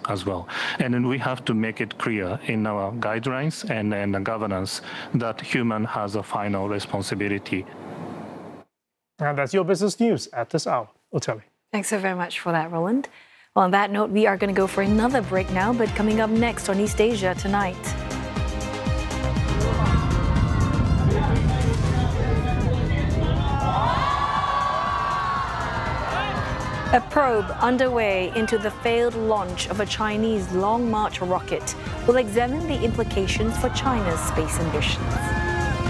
as well. And then we have to make it clear in our guidelines and the governance that human has a final responsibility. And that's your business news at this hour. Oteli. Thanks so very much for that, Roland. Well, on that note, we are going to go for another break now, but coming up next on East Asia Tonight. A probe underway into the failed launch of a Chinese Long March rocket will examine the implications for China's space ambitions.